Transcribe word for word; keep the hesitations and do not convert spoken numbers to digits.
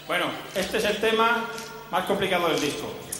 Bueno, este es el tema más complicado del disco.